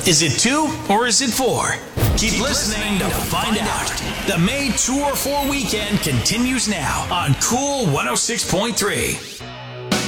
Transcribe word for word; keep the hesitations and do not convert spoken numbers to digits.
Is it two or is it four? Keep listening to find out. The May Tour four weekend continues now on Cool one oh six point three.